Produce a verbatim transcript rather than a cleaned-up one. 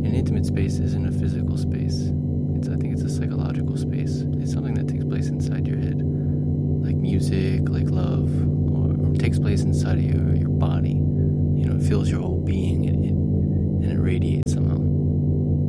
an intimate space isn't a physical space. It's I think it's a psychological space. It's something that takes place inside your head, like music, like love, or, or takes place inside of your your body. You know, it fills your whole being, and it, and it radiates some